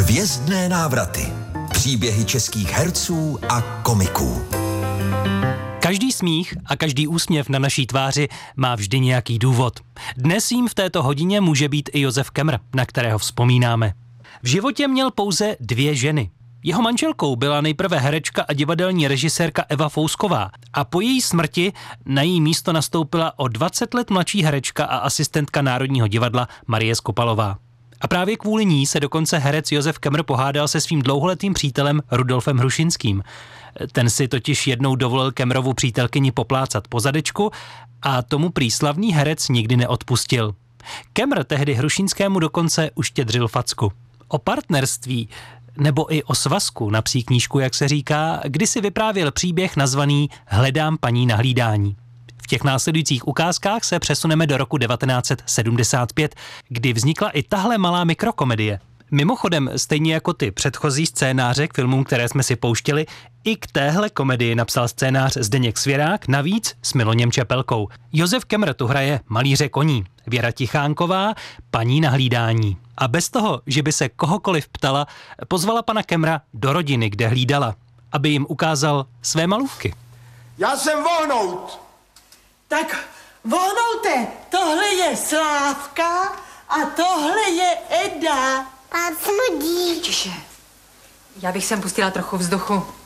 Hvězdné návraty. Příběhy českých herců a komiků. Každý smích a každý úsměv na naší tváři má vždy nějaký důvod. Dnes jím v této hodině může být i Josef Kemr, na kterého vzpomínáme. V životě měl pouze 2 ženy. Jeho manželkou byla nejprve herečka a divadelní režisérka Eva Fousková a po její smrti na její místo nastoupila o 20 let mladší herečka a asistentka Národního divadla Marie Skopalová. A právě kvůli ní se dokonce herec Josef Kemr pohádal se svým dlouholetým přítelem Rudolfem Hrušinským. Ten si totiž jednou dovolil Kemrovu přítelkyni poplácat po zadečku a tomu prý slavný herec nikdy neodpustil. Kemr tehdy Hrušinskému dokonce uštědřil facku. O partnerství nebo i o svazku na psí knížku, jak se říká, kdysi vyprávěl příběh nazvaný Hledám paní na hlídání. V těch následujících ukázkách se přesuneme do roku 1975, kdy vznikla i tahle malá mikrokomedie. Mimochodem, stejně jako ty předchozí scénáře k filmům, které jsme si pouštěli, i k téhle komedii napsal scénář Zdeněk Svěrák, navíc s Miloněm Čepelkou. Josef Kemr tu hraje malíře koní, Věra Tichánková paní na hlídání. A bez toho, že by se kohokoliv ptala, pozvala pana Kemra do rodiny, kde hlídala, aby jim ukázal své malůvky. Já jsem Vohnout. Tak Vohnoute, tohle je Slávka a tohle je Eda. Pán smrdí. Tiše. Já bych sem pustila trochu vzduchu.